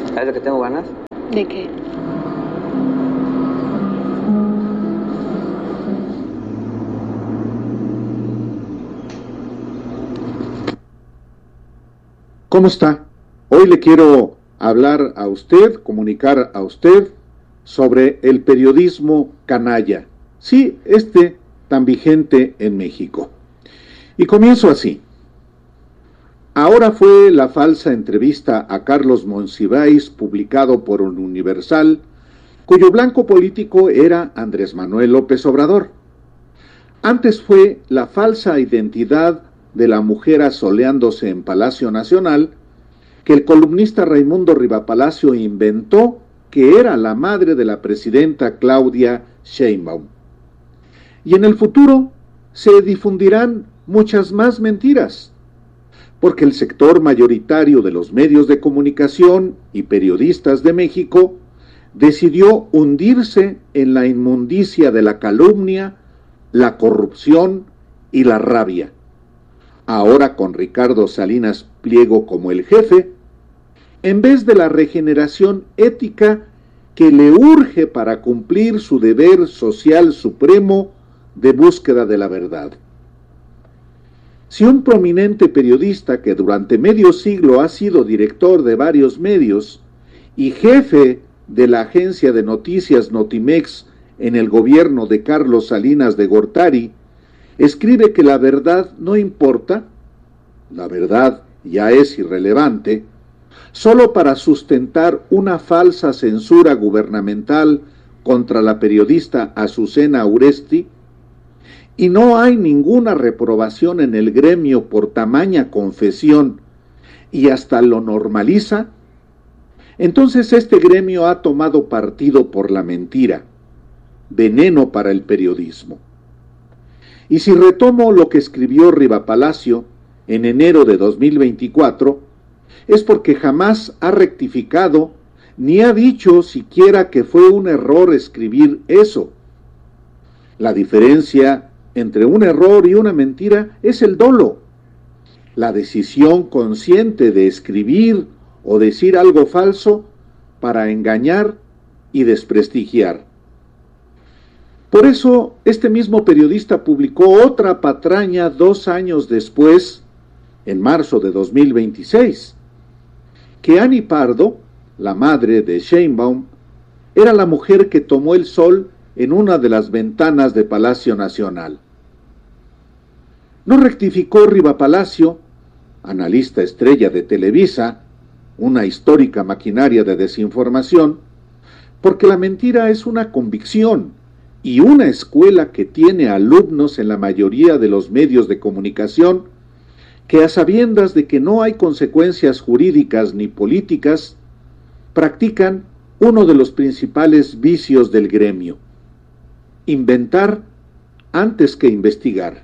¿Sabes de qué tengo ganas? ¿De qué? ¿Cómo está? Hoy le quiero hablar a usted, comunicar a usted sobre el periodismo canalla. Sí, tan vigente en México. Y comienzo así. Ahora fue la falsa entrevista a Carlos Monsiváis publicado por un Universal, cuyo blanco político era Andrés Manuel López Obrador. Antes fue la falsa identidad de la mujer asoleándose en Palacio Nacional, que el columnista Raimundo Rivapalacio inventó que era la madre de la presidenta Claudia Sheinbaum. Y en el futuro se difundirán muchas más mentiras, porque el sector mayoritario de los medios de comunicación y periodistas de México decidió hundirse en la inmundicia de la calumnia, la corrupción y la rabia. Ahora con Ricardo Salinas Pliego como el jefe, en vez de la regeneración ética que le urge para cumplir su deber social supremo de búsqueda de la verdad. Si un prominente periodista que durante medio siglo ha sido director de varios medios y jefe de la agencia de noticias Notimex en el gobierno de Carlos Salinas de Gortari, escribe que la verdad no importa, la verdad ya es irrelevante, solo para sustentar una falsa censura gubernamental contra la periodista Azucena Uresti, y no hay ninguna reprobación en el gremio por tamaña confesión y hasta lo normaliza, entonces este gremio ha tomado partido por la mentira, veneno para el periodismo. Y si retomo lo que escribió Rivapalacio en enero de 2024, es porque jamás ha rectificado ni ha dicho siquiera que fue un error escribir eso. La diferencia entre un error y una mentira es el dolo, la decisión consciente de escribir o decir algo falso para engañar y desprestigiar. Por eso, este mismo periodista publicó otra patraña 2 años después, en marzo de 2026, que Ani Pardo, la madre de Sheinbaum, era la mujer que tomó el sol en una de las ventanas de Palacio Nacional. No rectificó Rivapalacio, analista estrella de Televisa, una histórica maquinaria de desinformación, porque la mentira es una convicción y una escuela que tiene alumnos en la mayoría de los medios de comunicación que, a sabiendas de que no hay consecuencias jurídicas ni políticas, practican uno de los principales vicios del gremio: inventar antes que investigar.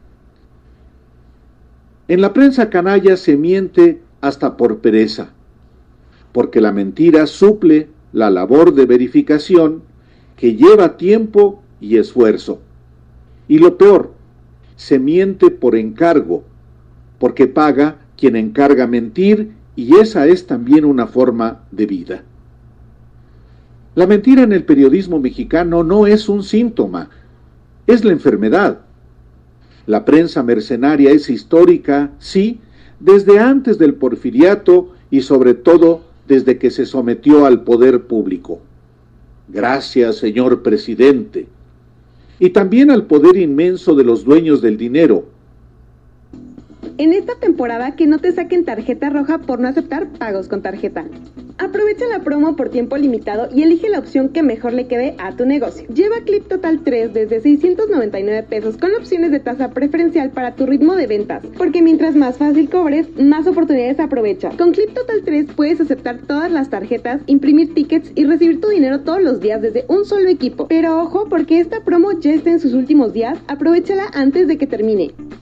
En la prensa canalla se miente hasta por pereza, porque la mentira suple la labor de verificación que lleva tiempo y esfuerzo. Y lo peor, se miente por encargo, porque paga quien encarga mentir, y esa es también una forma de vida. La mentira en el periodismo mexicano no es un síntoma, es la enfermedad. La prensa mercenaria es histórica, sí, desde antes del porfiriato y sobre todo desde que se sometió al poder público. Gracias, señor presidente. Y también al poder inmenso de los dueños del dinero. En esta temporada, que no te saquen tarjeta roja por no aceptar pagos con tarjeta. Aprovecha la promo por tiempo limitado y elige la opción que mejor le quede a tu negocio. Lleva Clip Total 3 desde 699 pesos con opciones de tasa preferencial para tu ritmo de ventas, porque mientras más fácil cobres, más oportunidades aprovechas. Con Clip Total 3 puedes aceptar todas las tarjetas, imprimir tickets y recibir tu dinero todos los días desde un solo equipo. Pero ojo, porque esta promo ya está en sus últimos días, aprovechala antes de que termine.